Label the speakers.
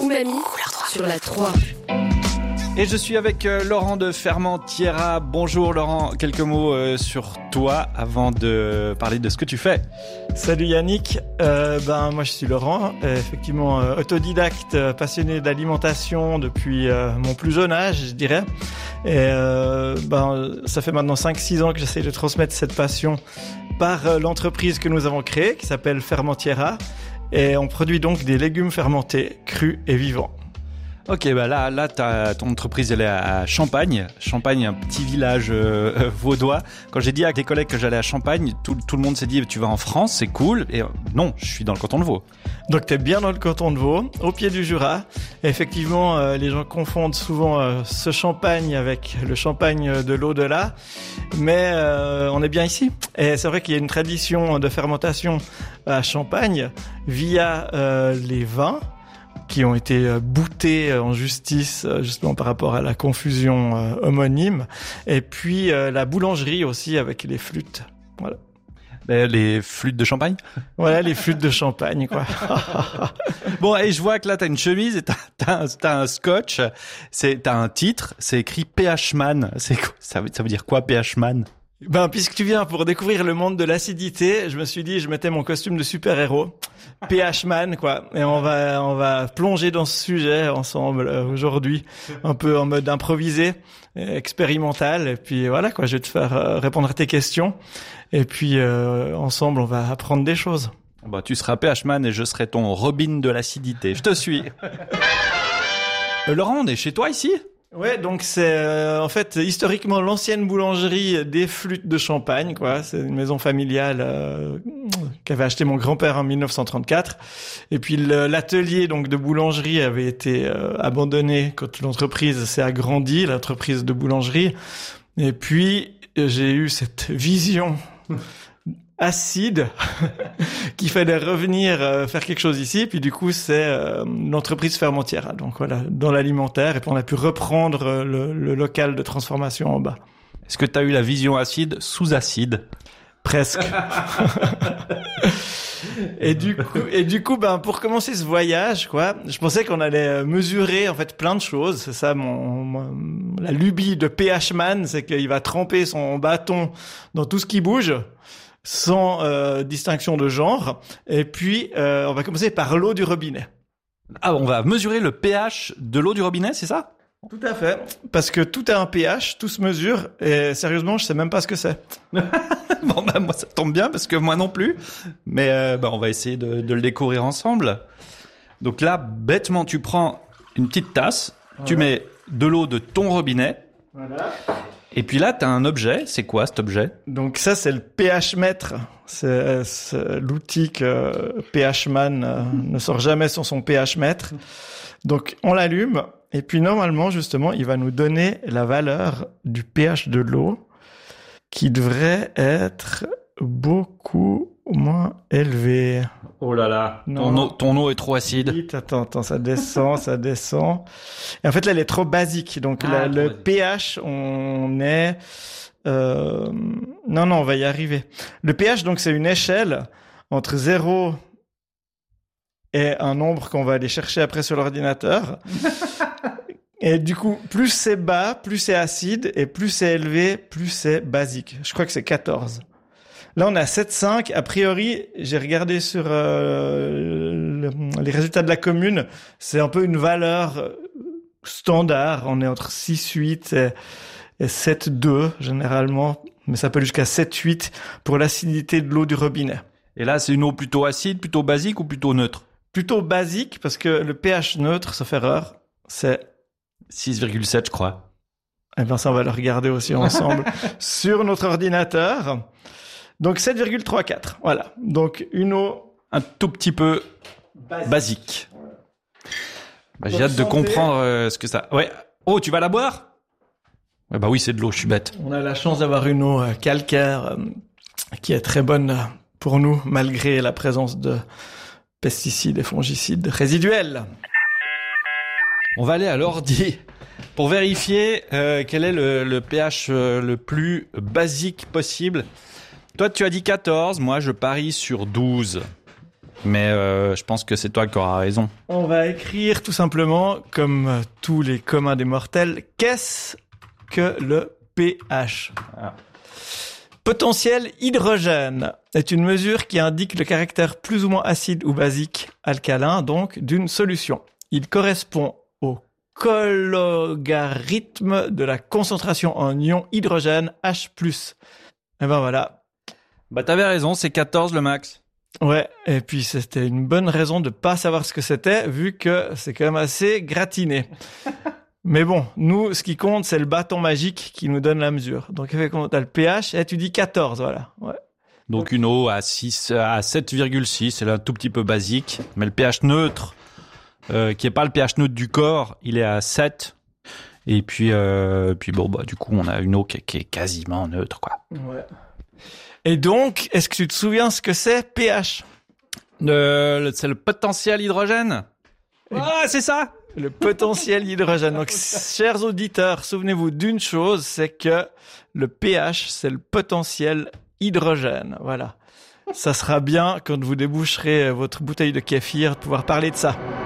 Speaker 1: Umami sur la 3.
Speaker 2: Et je suis avec Laurent de Fermentiera. Bonjour Laurent, quelques mots sur toi avant de parler de ce que tu fais.
Speaker 3: Salut Yannick, moi je suis Laurent, effectivement autodidacte, passionné d'alimentation depuis mon plus jeune âge, je dirais. Et ça fait maintenant 5-6 ans que j'essaie de transmettre cette passion par l'entreprise que nous avons créée, qui s'appelle Fermentiera. Et on produit donc des légumes fermentés, crus et vivants.
Speaker 2: Ok, là, ton entreprise, elle est à Champagne. Champagne, un petit village vaudois. Quand j'ai dit à des collègues que j'allais à Champagne, tout le monde s'est dit, tu vas en France, c'est cool. Et non, je suis dans le canton de Vaud.
Speaker 3: Donc t'es bien dans le canton de Vaud, au pied du Jura. Et effectivement, les gens confondent souvent ce champagne avec le champagne de l'au-delà. Mais on est bien ici. Et c'est vrai qu'il y a une tradition de fermentation à Champagne via les vins qui ont été boutés en justice justement par rapport à la confusion homonyme, et puis la boulangerie aussi avec les flûtes. Voilà.
Speaker 2: Les flûtes de champagne.
Speaker 3: Voilà, les flûtes de champagne, quoi. Bon,
Speaker 2: et je vois que là t'as une chemise et t'as un scotch. T'as un titre, c'est écrit PH Man. Ça veut dire quoi, PH Man?
Speaker 3: Puisque tu viens pour découvrir le monde de l'acidité, je me suis dit, je mettais mon costume de super-héros, PH Man, quoi. Et on va plonger dans ce sujet ensemble aujourd'hui, un peu en mode improvisé, expérimental. Et puis voilà, quoi, je vais te faire répondre à tes questions. Et puis ensemble, on va apprendre des choses.
Speaker 2: Tu seras PH Man et je serai ton Robin de l'acidité. Je te suis. Laurent, on est chez toi ici?
Speaker 3: Ouais, donc c'est en fait historiquement l'ancienne boulangerie des flûtes de Champagne, quoi. C'est une maison familiale qu'avait acheté mon grand-père en 1934. Et puis l'atelier donc de boulangerie avait été abandonné quand l'entreprise s'est agrandie, l'entreprise de boulangerie. Et puis j'ai eu cette vision acide qu'il fallait revenir faire quelque chose ici, puis du coup c'est l'entreprise Fermentiera, donc voilà, dans l'alimentaire, et puis on a pu reprendre le local de transformation en bas.
Speaker 2: Est-ce que tu as eu la vision acide sous acide?
Speaker 3: Presque. Et du coup, pour commencer ce voyage, quoi, je pensais qu'on allait mesurer en fait plein de choses. C'est ça la lubie de PH Man, c'est qu'il va tremper son bâton dans tout ce qui bouge, sans distinction de genre. Et puis, on va commencer par l'eau du robinet.
Speaker 2: Ah, on va mesurer le pH de l'eau du robinet, c'est ça?
Speaker 3: Tout à fait. Parce que tout a un pH, tout se mesure. Et sérieusement, je sais même pas ce que c'est.
Speaker 2: Moi, ça tombe bien parce que moi non plus. Mais on va essayer de le découvrir ensemble. Donc là, bêtement, tu prends une petite tasse, voilà. Tu mets de l'eau de ton robinet. Voilà. Et puis là, t'as un objet. C'est quoi cet objet?
Speaker 3: Donc ça, c'est le pH mètre. C'est l'outil que PH Man ne sort jamais sans son pH mètre. Donc on l'allume et puis normalement, justement, il va nous donner la valeur du pH de l'eau qui devrait être beaucoup moins élevé.
Speaker 2: Oh là là, ton eau est trop acide.
Speaker 3: Vite, attends, ça descend. Et en fait, là, elle est trop basique. Donc, le pH, on est... Non, on va y arriver. Le pH, donc, c'est une échelle entre 0 et un nombre qu'on va aller chercher après sur l'ordinateur. Et du coup, plus c'est bas, plus c'est acide, et plus c'est élevé, plus c'est basique. Je crois que c'est 14. Là, on est à 7,5. A priori, j'ai regardé sur les résultats de la commune. C'est un peu une valeur standard. On est entre 6,8 et 7,2 généralement. Mais ça peut aller jusqu'à 7,8 pour l'acidité de l'eau du robinet.
Speaker 2: Et là, c'est une eau plutôt acide, plutôt basique ou plutôt neutre?
Speaker 3: Plutôt basique, parce que le pH neutre, sauf erreur, c'est
Speaker 2: 6,7, je crois.
Speaker 3: Ça, on va le regarder aussi ensemble sur notre ordinateur. Donc 7,34. Voilà. Donc une eau
Speaker 2: un tout petit peu basique. J'ai hâte de comprendre ce que ça. Ouais. Oh, tu vas la boire? Ouais, oui, c'est de l'eau, je suis bête.
Speaker 3: On a la chance d'avoir une eau calcaire qui est très bonne pour nous malgré la présence de pesticides et fongicides résiduels.
Speaker 2: On va aller à l'ordi pour vérifier quel est le pH le plus basique possible. Toi, tu as dit 14, moi je parie sur 12. Mais je pense que c'est toi qui auras raison.
Speaker 3: On va écrire tout simplement, comme tous les communs des mortels, qu'est-ce que le pH ? Potentiel hydrogène est une mesure qui indique le caractère plus ou moins acide ou basique, alcalin donc, d'une solution. Il correspond au logarithme de la concentration en ion hydrogène H+. Et ben voilà.
Speaker 2: Bah t'avais raison, c'est 14 le max.
Speaker 3: Ouais, et puis c'était une bonne raison de pas savoir ce que c'était, vu que c'est quand même assez gratiné. Mais bon, nous, ce qui compte, c'est le bâton magique qui nous donne la mesure. Donc, quand t'as le pH, tu dis 14, voilà. Ouais.
Speaker 2: Donc une eau à 7,6, c'est là un tout petit peu basique. Mais le pH neutre, qui est pas le pH neutre du corps, il est à 7. Et puis bon, bah du coup, on a une eau qui est quasiment neutre, quoi.
Speaker 3: Ouais. Et donc, est-ce que tu te souviens ce que c'est pH ?
Speaker 2: C'est le potentiel hydrogène. Ah, c'est ça.
Speaker 3: Le potentiel hydrogène. Donc, chers auditeurs, souvenez-vous d'une chose, c'est que le pH, c'est le potentiel hydrogène. Voilà. Ça sera bien quand vous déboucherez votre bouteille de kéfir de pouvoir parler de ça.